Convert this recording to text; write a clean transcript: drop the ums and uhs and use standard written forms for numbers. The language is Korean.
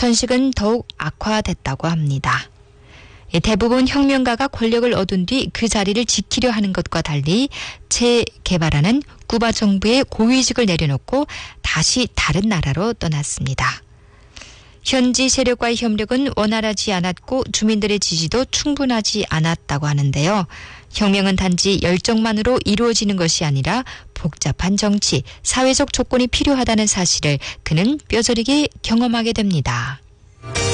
천식은 더욱 악화됐다고 합니다. 대부분 혁명가가 권력을 얻은 뒤 그 자리를 지키려 하는 것과 달리 체 게바라는 쿠바 정부의 고위직을 내려놓고 다시 다른 나라로 떠났습니다. 현지 세력과의 협력은 원활하지 않았고 주민들의 지지도 충분하지 않았다고 하는데요. 혁명은 단지 열정만으로 이루어지는 것이 아니라 복잡한 정치, 사회적 조건이 필요하다는 사실을 그는 뼈저리게 경험하게 됩니다.